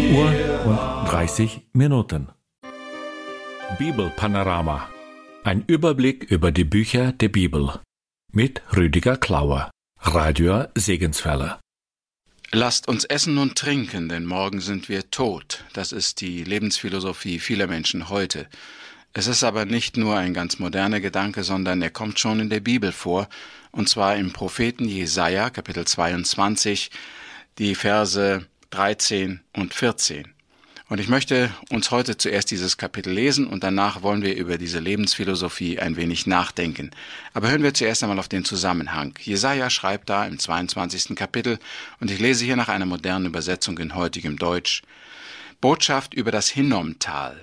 Uhr und 30 Minuten. Bibelpanorama. Ein Überblick über die Bücher der Bibel. Mit Rüdiger Klauer, Radio Segenswelle. Lasst uns essen und trinken, denn morgen sind wir tot. Das ist die Lebensphilosophie vieler Menschen heute. Es ist aber nicht nur ein ganz moderner Gedanke, sondern er kommt schon in der Bibel vor, und zwar im Propheten Jesaja, Kapitel 22, die Verse 13 und 14. Und ich möchte uns heute zuerst dieses Kapitel lesen und danach wollen wir über diese Lebensphilosophie ein wenig nachdenken. Aber hören wir zuerst einmal auf den Zusammenhang. Jesaja schreibt da im 22. Kapitel, und ich lese hier nach einer modernen Übersetzung in heutigem Deutsch, Botschaft über das Hinnomtal.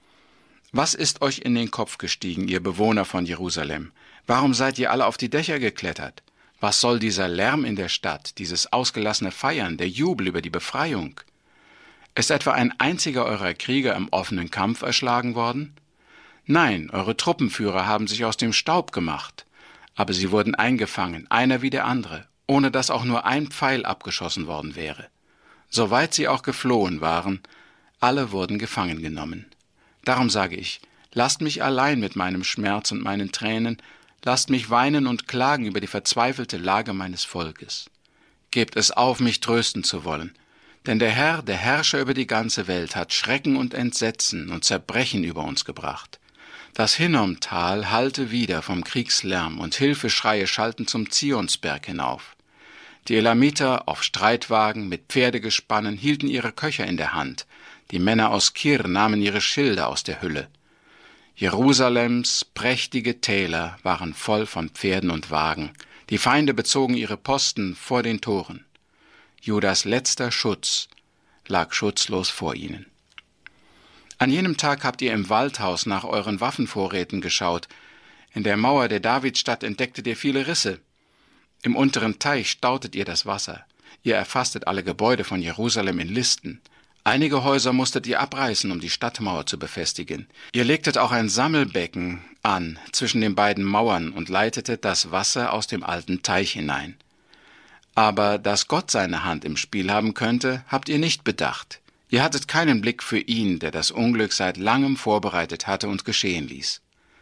Was ist euch in den Kopf gestiegen, ihr Bewohner von Jerusalem? Warum seid ihr alle auf die Dächer geklettert? Was soll dieser Lärm in der Stadt, dieses ausgelassene Feiern, der Jubel über die Befreiung? Ist etwa ein einziger eurer Krieger im offenen Kampf erschlagen worden? Nein, eure Truppenführer haben sich aus dem Staub gemacht, aber sie wurden eingefangen, einer wie der andere, ohne dass auch nur ein Pfeil abgeschossen worden wäre. Soweit sie auch geflohen waren, alle wurden gefangen genommen. Darum sage ich, lasst mich allein mit meinem Schmerz und meinen Tränen, lasst mich weinen und klagen über die verzweifelte Lage meines Volkes. Gebt es auf, mich trösten zu wollen. Denn der Herr, der Herrscher über die ganze Welt, hat Schrecken und Entsetzen und Zerbrechen über uns gebracht. Das Hinnomtal hallte wieder vom Kriegslärm und Hilfeschreie schalten zum Zionsberg hinauf. Die Elamiter auf Streitwagen mit Pferdegespannen hielten ihre Köcher in der Hand. Die Männer aus Kir nahmen ihre Schilde aus der Hülle. Jerusalems prächtige Täler waren voll von Pferden und Wagen. Die Feinde bezogen ihre Posten vor den Toren. Judas letzter Schutz lag schutzlos vor ihnen. An jenem Tag habt ihr im Waldhaus nach euren Waffenvorräten geschaut. In der Mauer der Davidstadt entdecktet ihr viele Risse. Im unteren Teich stautet ihr das Wasser. Ihr erfasstet alle Gebäude von Jerusalem in Listen. Einige Häuser musstet ihr abreißen, um die Stadtmauer zu befestigen. Ihr legtet auch ein Sammelbecken an zwischen den beiden Mauern und leitetet das Wasser aus dem alten Teich hinein. Aber dass Gott seine Hand im Spiel haben könnte, habt ihr nicht bedacht. Ihr hattet keinen Blick für ihn, der das Unglück seit langem vorbereitet hatte und geschehen ließ.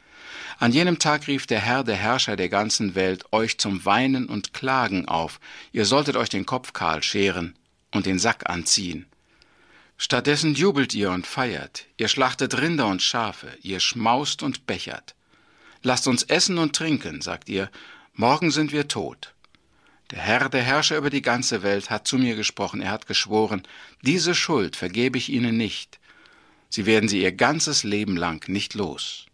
An jenem Tag rief der Herr, der Herrscher der ganzen Welt, euch zum Weinen und Klagen auf. Ihr solltet euch den Kopf kahl scheren und den Sack anziehen. Stattdessen jubelt ihr und feiert. Ihr schlachtet Rinder und Schafe. Ihr schmaust und bechert. Lasst uns essen und trinken, sagt ihr. Morgen sind wir tot. Der Herr, der Herrscher über die ganze Welt, hat zu mir gesprochen. Er hat geschworen, diese Schuld vergebe ich ihnen nicht. Sie werden sie ihr ganzes Leben lang nicht los.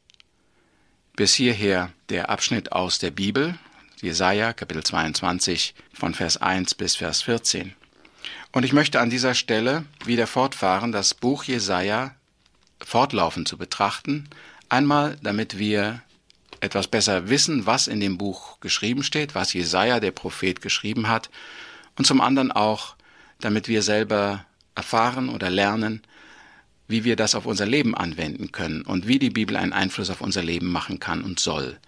Bis hierher der Abschnitt aus der Bibel, Jesaja, Kapitel 22, von Vers 1 bis Vers 14. Und ich möchte an dieser Stelle wieder fortfahren, das Buch Jesaja fortlaufend zu betrachten. Einmal, damit wir etwas besser wissen, was in dem Buch geschrieben steht, was Jesaja, der Prophet, geschrieben hat. Und zum anderen auch, damit wir selber erfahren oder lernen, wie wir das auf unser Leben anwenden können und wie die Bibel einen Einfluss auf unser Leben machen kann und soll.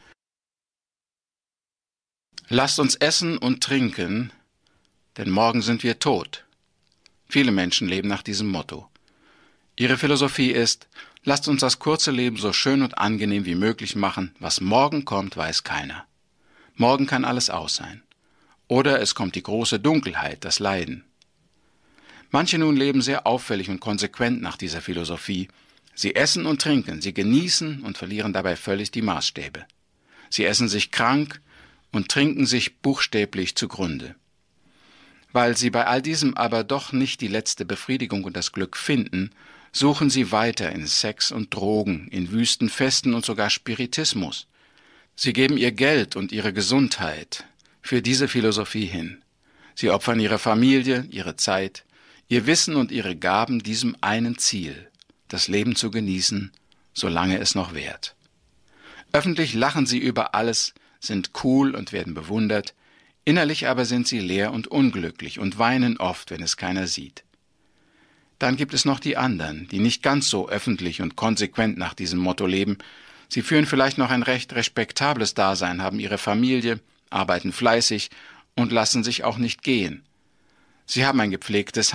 Lasst uns essen und trinken, denn morgen sind wir tot. Viele Menschen leben nach diesem Motto. Ihre Philosophie ist, lasst uns das kurze Leben so schön und angenehm wie möglich machen. Was morgen kommt, weiß keiner. Morgen kann alles aus sein. Oder es kommt die große Dunkelheit, das Leiden. Manche nun leben sehr auffällig und konsequent nach dieser Philosophie. Sie essen und trinken, sie genießen und verlieren dabei völlig die Maßstäbe. Sie essen sich krank und trinken sich buchstäblich zugrunde. Weil sie bei all diesem aber doch nicht die letzte Befriedigung und das Glück finden, suchen sie weiter in Sex und Drogen, in wüsten Festen und sogar Spiritismus. Sie geben ihr Geld und ihre Gesundheit für diese Philosophie hin. Sie opfern ihre Familie, ihre Zeit, ihr Wissen und ihre Gaben diesem einen Ziel, das Leben zu genießen, solange es noch währt. Öffentlich lachen sie über alles, sind cool und werden bewundert, innerlich aber sind sie leer und unglücklich und weinen oft, wenn es keiner sieht. Dann gibt es noch die anderen, die nicht ganz so öffentlich und konsequent nach diesem Motto leben. Sie führen vielleicht noch ein recht respektables Dasein, haben ihre Familie, arbeiten fleißig und lassen sich auch nicht gehen. Sie haben ein gepflegtes